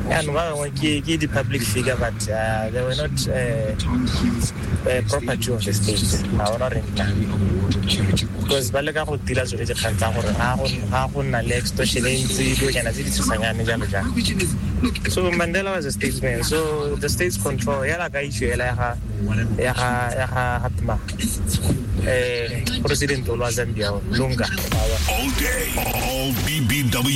and one the public figure, but they were not property of the state. Because Balaga would deal with the Kanta or extortion. So Mandela was a statesman. So the state's control, President Zambia Lunga. All day, all BBW